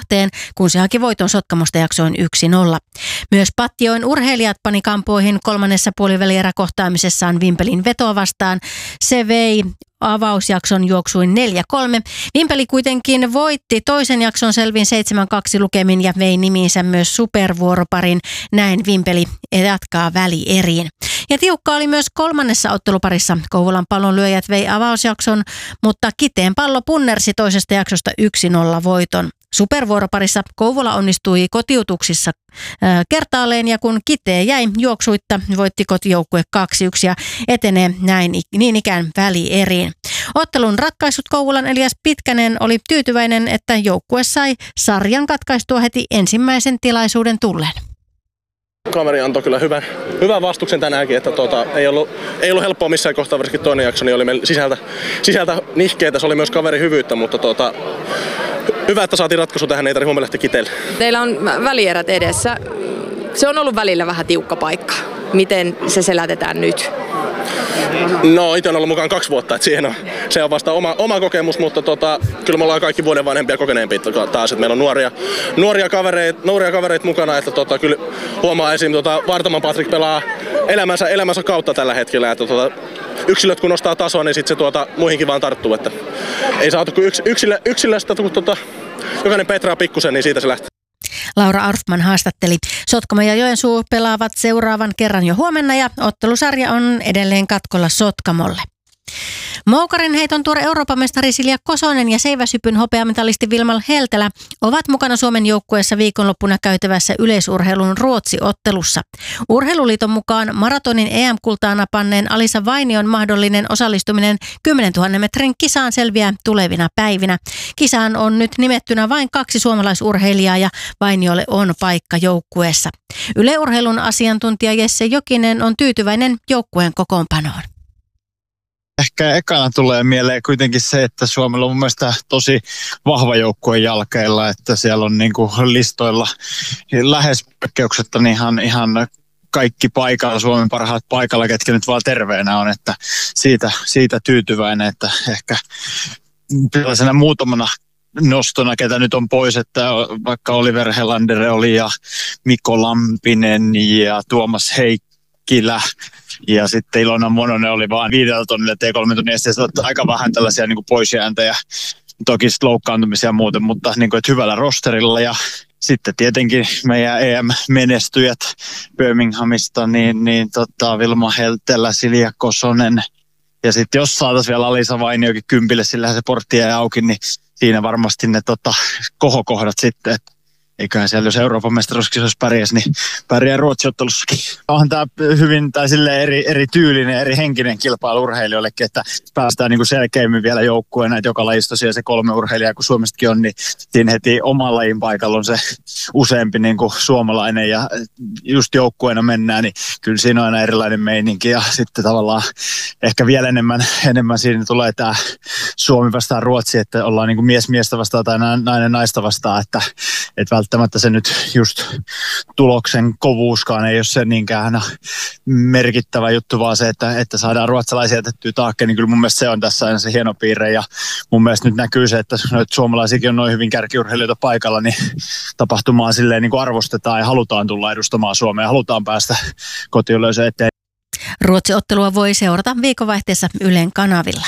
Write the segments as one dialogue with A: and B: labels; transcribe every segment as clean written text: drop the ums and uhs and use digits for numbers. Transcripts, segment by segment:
A: kun se haki voiton Sotkamosta jaksoin 1-0. Myös Patjoen urheilijat pani kampoihin kolmannessa puolivälierä-kohtaamisessaan Vimpelin vetoa vastaan. Se vei avausjakson juoksuin 4-3. Vimpeli kuitenkin voitti toisen jakson selvin 7-2 lukemin ja vei nimiinsä myös supervuoroparin. Näin Vimpeli jatkaa välieriin. Ja tiukka oli myös kolmannessa otteluparissa. Kouvolan pallonlyöjät vei avausjakson, mutta Kiteen pallo punnersi toisesta jaksosta 1-0 voiton. Supervuoroparissa Kouvola onnistui kotiutuksissa kertaalleen ja kun Kitee jäi juoksuitta, voitti kotijoukkue 2-1 ja etenee näin niin ikään välieriin. Ottelun ratkaisut Kouvolan Elias Pitkänen oli tyytyväinen, että joukkue sai sarjan katkaistua heti ensimmäisen tilaisuuden tulleen.
B: Kaveri antoi kyllä hyvän vastuksen tänäänkin, että ei ollut helppoa missään kohtaa, varsinkin toinen jakso, niin oli meillä sisältä nihkeitä, se oli myös kaverin hyvyyttä, mutta hyvä, että saatiin ratkaisu tähän, ei tarvitse huomioon lähteä Kiteelle.
C: Teillä on välierät edessä. Se on ollut välillä vähän tiukka paikka. Miten se selätetään nyt?
B: No, itse on ollut mukaan 2 vuotta, että se on vasta oma kokemus, mutta kyllä me ollaan kaikki vuoden vanhempia ja kokeneempia taas, että meillä on nuoria kavereita mukana, että kyllä huomaa esim. Vartaman Patrik pelaa elämänsä kautta tällä hetkellä, että yksilöt kun nostaa tasoa, niin sitten se muihinkin vaan tarttuu, että ei saatu kuin yksilöstä, kun jokainen petraa pikkusen, niin siitä se lähtee.
A: Laura Arfman haastatteli. Sotkamo ja Joensuu pelaavat seuraavan kerran jo huomenna ja ottelusarja on edelleen katkolla Sotkamolle. Moukarin heiton tuore Euroopan mestari Silja Kosonen ja seiväshypyn hopeamitalisti Vilma Heltelä ovat mukana Suomen joukkueessa viikonloppuna käytävässä yleisurheilun Ruotsi-ottelussa. Urheiluliiton mukaan maratonin EM-kultaa napanneen Alisa Vainion mahdollinen osallistuminen 10 000 metrin kisaan selviää tulevina päivinä. Kisaan on nyt nimettynä vain 2 suomalaisurheilijaa ja Vainiolle on paikka joukkueessa. Yle Urheilun asiantuntija Jesse Jokinen on tyytyväinen joukkueen kokoonpanoon.
D: Ehkä ekana tulee mieleen kuitenkin se, että Suomella on mun mielestä tosi vahva joukkue jalkeilla, että siellä on niinku listoilla lähes poikkeuksetta niin ihan kaikki paikalla, Suomen parhaat paikalla, ketkä nyt vaan terveenä on, että siitä tyytyväinen, että ehkä tällaisena muutamana nostona, ketä nyt on pois, että vaikka Oliver Helander oli ja Mikko Lampinen ja Tuomas Heikkilä ja sitten Ilona Mononen oli vaan 5 tonnilla T3 tunnin esteessä, aika vähän tällaisia niin kuin poisjääntejä, toki loukkaantumisia ja muuten, mutta niin kuin, että hyvällä rosterilla ja sitten tietenkin meidän EM-menestyjät Birminghamista, niin Vilma Heltelä, Silja Kosonen ja sitten jos saataisiin vielä Alisa Vainiokin kympille, sillä se portti jäi auki, niin siinä varmasti ne kohokohdat sitten, että eiköhän siellä, jos Euroopan mestaruuskisoissa pärjäisi, niin pärjää Ruotsi-ottelussakin. Onhan tämä hyvin tai silleen eri tyylinen, eri henkinen kilpailu urheilijoillekin, että päästään niin kuin selkeämmin vielä joukkueena, että joka lajissa tosiaan se 3 urheilijaa, kun Suomestakin on, niin siinä heti oman lajin paikalla on se useampi niin kuin suomalainen ja just joukkueena mennään, niin kyllä siinä on aina erilainen meininki ja sitten tavallaan ehkä vielä enemmän siinä tulee tämä Suomi vastaan Ruotsi, että ollaan niin kuin mies miestä vastaan tai nainen naista vastaan, että välttämättä se nyt just tuloksen kovuuskaan ei ole se niinkään merkittävä juttu, vaan se, että saadaan ruotsalaisia jätettyä taakke, niin kyllä mun mielestä se on tässä aina se hieno piirre ja mun mielestä nyt näkyy se, että suomalaisikin on noin hyvin kärkiurheilijoita paikalla, niin tapahtumaa silleen niin kuin arvostetaan ja halutaan tulla edustamaan Suomea ja halutaan päästä kotiyleisöön eteen.
A: Ruotsi-ottelua voi seurata viikonvaihteessa Ylen kanavilla.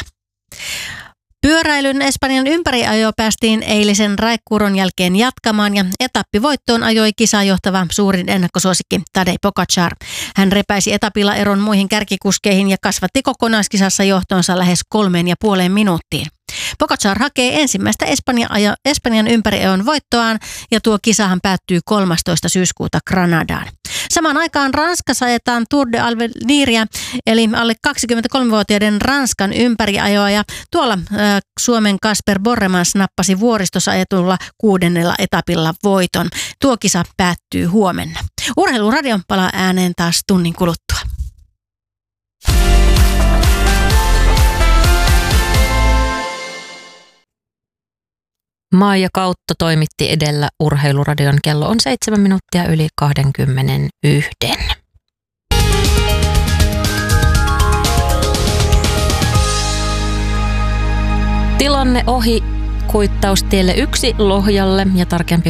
A: Pyöräilyn Espanjan ympäriajo päästiin eilisen raekuuron jälkeen jatkamaan ja etappivoittoon ajoi kisaa johtava suurin ennakkosuosikki Tadej Pogačar. Hän repäisi etapilla eron muihin kärkikuskeihin ja kasvatti kokonaiskisassa johtonsa lähes 3,5 minuuttiin. Pogačar hakee ensimmäistä Espanjan ympäriajon voittoaan ja tuo kisahan päättyy 13. syyskuuta Granadaan. Samaan aikaan Ranskassa ajetaan Tour de Alveniria, eli alle 23-vuotiaiden Ranskan ympäriajoa ja tuolla Suomen Kasper Borremans nappasi vuoristossa ajetulla 6. etapilla voiton. Tuo kisa päättyy huomenna. Urheiluradio palaa ääneen taas tunnin kuluttua.
E: Maija Kautto toimitti edellä Urheiluradion. Kello on 7 minuuttia yli 21. Tilanne ohi kuittaustielle 1 Lohjalle ja tarkempi